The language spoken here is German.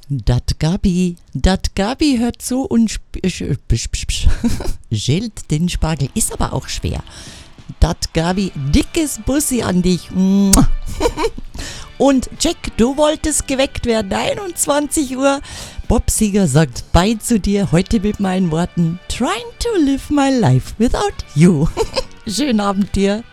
Dat Gabi hört zu und schält den Spargel. Ist aber auch schwer. Dat Gabi, dickes Bussi an dich. Und Jack, du wolltest geweckt werden. 21 Uhr. Bob Seger sagt Bye zu dir. Heute mit meinen Worten: Trying to live my life without you. Schönen Abend dir.